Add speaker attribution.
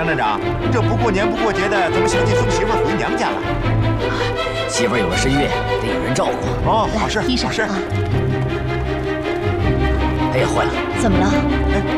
Speaker 1: 站长，这不过年不过节的，怎么想起送媳妇回娘家了？
Speaker 2: 媳妇有了身孕，得有人照顾。
Speaker 1: 哦，好事，
Speaker 3: 衣裳
Speaker 1: 好事。
Speaker 3: 啊，
Speaker 2: 哎呀，坏了，
Speaker 3: 怎么了？
Speaker 1: 哎，